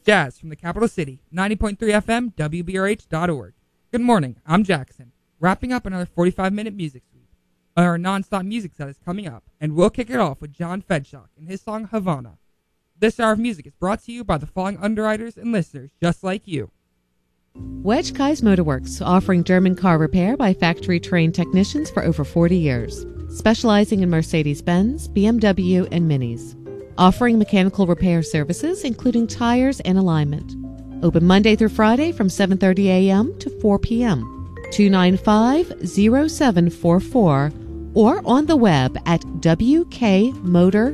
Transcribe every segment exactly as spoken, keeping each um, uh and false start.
Jazz from the capital city, ninety point three F M, W B R H dot org. Good morning, I'm Jackson, wrapping up another forty-five minute music suite. Our non-stop music set is coming up, and we'll kick it off with John Fedshock and his song Havana. This hour of music is brought to you by the following underwriters and listeners just like you. Wedge Kai's Motorworks, offering German car repair by factory-trained technicians for over forty years, specializing in Mercedes-Benz, B M W, and Minis. Offering mechanical repair services, including tires and alignment. Open Monday through Friday from seven thirty a.m. to four p.m. two nine five, zero seven four four or on the web at w k motor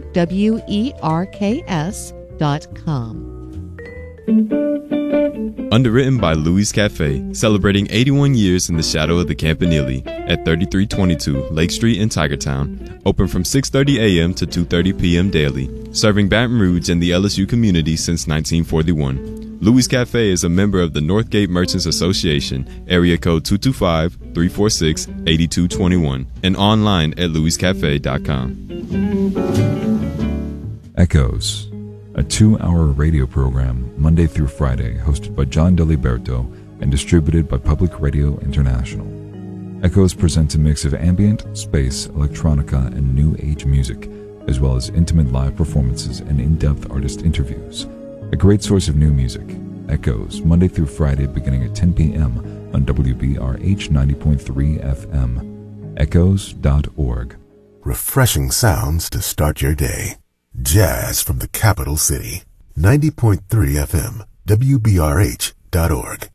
werks dot com. Underwritten by Louis Cafe, celebrating eighty-one years in the shadow of the Campanile at thirty-three twenty-two Lake Street in Tigertown. Open from six thirty a.m. to two thirty p.m. daily, serving Baton Rouge and the L S U community since nineteen forty-one. Louis Cafe is a member of the Northgate Merchants Association, area code two two five, three four six, eight two two one, and online at louis cafe dot com. Echoes, a two-hour radio program Monday through Friday hosted by John Deliberto and distributed by Public Radio International. Echoes presents a mix of ambient, space, electronica, and new age music, as well as intimate live performances and in-depth artist interviews. A great source of new music. Echoes, Monday through Friday beginning at ten p.m. on W B R H ninety point three F M. echoes dot org. Refreshing sounds to start your day. Jazz from the capital city. ninety point three F M. W B R H dot org.